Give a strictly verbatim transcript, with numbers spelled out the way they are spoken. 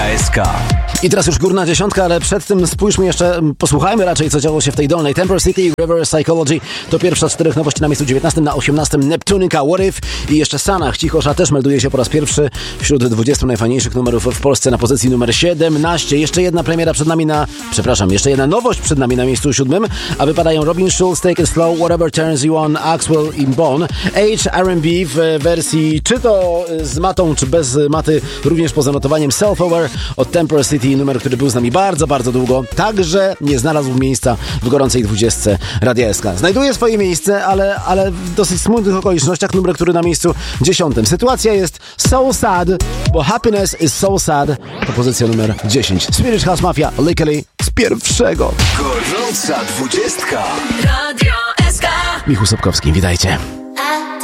S K. I teraz już górna dziesiątka, ale przed tym spójrzmy jeszcze, posłuchajmy raczej, co działo się w tej dolnej. Temper City, River Psychology to pierwsza z czterech nowości na miejscu dziewiętnastym, na osiemnastym Neptunica, What If i jeszcze Sanach, Cichosza też melduje się po raz pierwszy wśród dwudziestu najfajniejszych numerów w Polsce na pozycji numer siedemnaście. Jeszcze jedna premiera przed nami na, przepraszam, jeszcze jedna nowość przed nami na miejscu siódmym, a wypadają Robin Schulz, Take It Slow, Whatever Turns You On, Axwell i Bon, H R and B w wersji czy to z matą, czy bez maty, również poza notowaniem Self-Aware od Temper City, numer, który był z nami bardzo, bardzo długo, także nie znalazł miejsca w gorącej dwudziestce Radia S K. Znajduje swoje miejsce, ale, ale w dosyć smutnych okolicznościach, numer, który na miejscu dziesiątym. Sytuacja jest so sad, bo Happiness is so sad to pozycja numer dziesięć. Swedish House Mafia, Legally z pierwszego. Gorąca dwudziestka. Radio S K. Michał Sobkowski, witajcie.